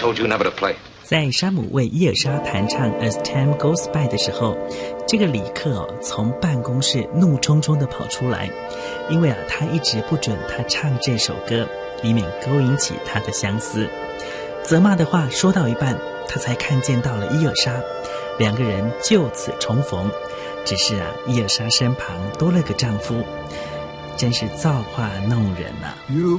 told you never to play. 在山姆为伊尔莎弹唱 As Time Goes By 的时候，这个里克从办公室怒冲冲地跑出来，因为他一直不准他唱这首歌，以免勾引起他的相思。责骂的话说到一半，他才看见到了伊尔莎，两个人就此重逢。只是伊尔莎身旁多了个丈夫，真是造化弄人啊。